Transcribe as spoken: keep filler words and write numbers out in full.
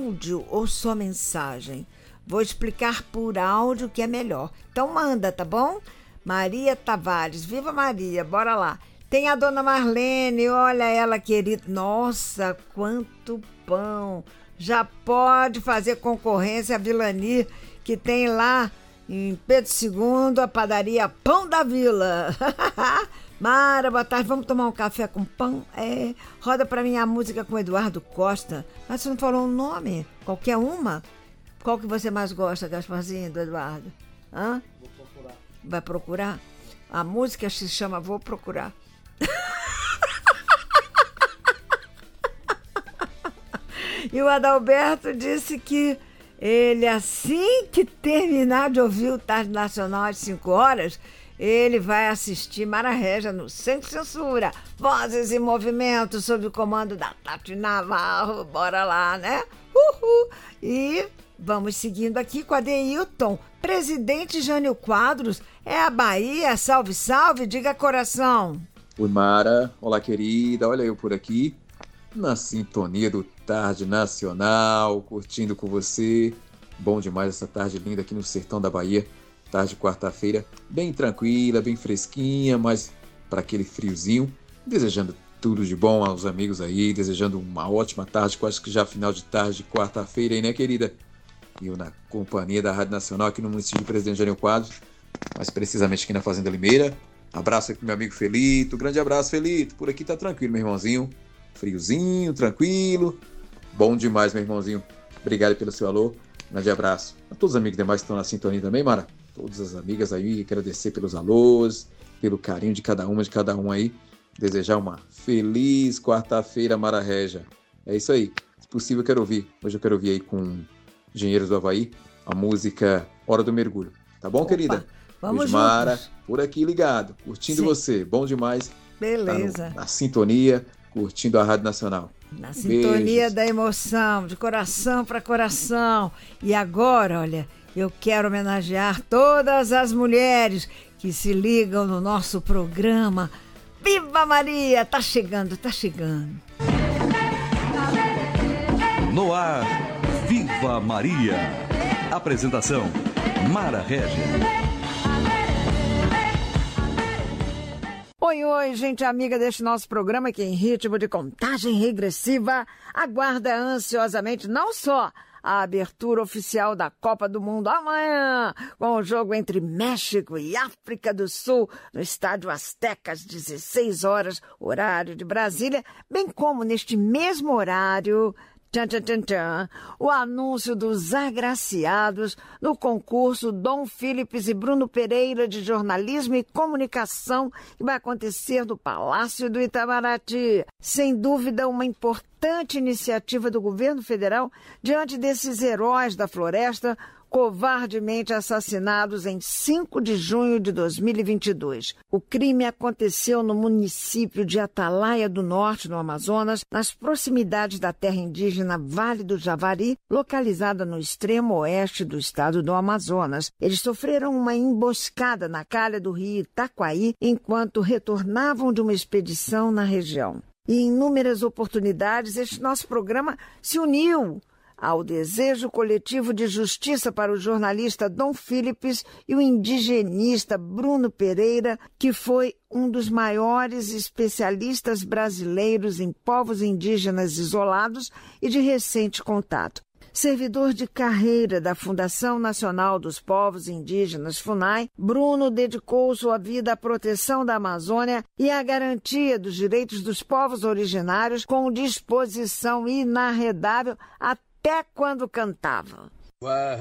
áudio ou só mensagem? Vou explicar por áudio que é melhor. Então manda, tá bom? Maria Tavares, viva Maria, bora lá. Tem a dona Marlene, olha ela querida. Nossa, quanto pão. Já pode fazer concorrência a Vilani, que tem lá em Pedro segundo a padaria Pão da Vila. Mara, boa tarde, vamos tomar um café com pão? É, roda pra mim a música com Eduardo Costa. Mas você não falou um nome? Qualquer uma? Qual que você mais gosta, Gasparzinho, do Eduardo? Hã? Vou procurar. Vai procurar? A música se chama Vou Procurar. E o Adalberto disse que ele, assim que terminar de ouvir o Tarde Nacional às cinco horas, ele vai assistir Mara Régia no Sem Censura. Vozes e movimentos sob o comando da Tati Navarro. Bora lá, né? Uhul! E vamos seguindo aqui com a Deilton. Presidente Jânio Quadros, é a Bahia. Salve, salve, diga coração. Oi, Mara. Olá, querida. Olha eu por aqui, na sintonia do Tarde Nacional, curtindo com você. Bom demais essa tarde linda aqui no sertão da Bahia. Tarde quarta-feira, bem tranquila, bem fresquinha, mas para aquele friozinho. Desejando tudo de bom aos amigos aí, desejando uma ótima tarde, quase que já final de tarde de quarta-feira aí, né, querida? E eu na companhia da Rádio Nacional aqui no município de Presidente Jânio Quadros, mais precisamente aqui na Fazenda Limeira. Abraço aqui pro meu amigo Felito, grande abraço, Felito. Por aqui tá tranquilo, meu irmãozinho. Friozinho, tranquilo. Bom demais, meu irmãozinho. Obrigado pelo seu alô. Grande abraço. A todos os amigos demais que estão na sintonia também, Mara. Todas as amigas aí, agradecer pelos alôs, pelo carinho de cada uma, de cada um aí. Desejar uma feliz quarta-feira, Mara Régia. É isso aí. Se possível, eu quero ouvir. Hoje eu quero ouvir aí com Engenheiros do Havaí a música Hora do Mergulho. Tá bom, Opa, querida? Vamos Beijo, juntos. Mara, por aqui ligado, curtindo Sim. você. Bom demais. Beleza. Tá no, na sintonia, curtindo a Rádio Nacional. Na sintonia Beijos. Da emoção, de coração para coração. E agora, olha, eu quero homenagear todas as mulheres que se ligam no nosso programa. Viva Maria! Tá chegando, tá chegando. No ar, Viva Maria. Apresentação, Mara Régia. Oi, oi, gente amiga deste nosso programa que em ritmo de contagem regressiva aguarda ansiosamente não só a abertura oficial da Copa do Mundo amanhã, com o jogo entre México e África do Sul no Estádio Azteca às dezesseis horas, horário de Brasília, bem como neste mesmo horário, tchan, tchan, tchan, tchan, o anúncio dos agraciados no concurso Dom Philips e Bruno Pereira de Jornalismo e Comunicação, que vai acontecer no Palácio do Itamaraty. Sem dúvida, uma importante iniciativa do governo federal diante desses heróis da floresta covardemente assassinados em cinco de junho de dois mil e vinte e dois. O crime aconteceu no município de Atalaia do Norte, no Amazonas, nas proximidades da terra indígena Vale do Javari, localizada no extremo oeste do estado do Amazonas. Eles sofreram uma emboscada na calha do rio Itaquaí enquanto retornavam de uma expedição na região. E em inúmeras oportunidades, este nosso programa se uniu ao desejo coletivo de justiça para o jornalista Dom Philips e o indigenista Bruno Pereira, que foi um dos maiores especialistas brasileiros em povos indígenas isolados e de recente contato. Servidor de carreira da Fundação Nacional dos Povos Indígenas, FUNAI, Bruno dedicou sua vida à proteção da Amazônia e à garantia dos direitos dos povos originários com disposição inarredável até quando cantava.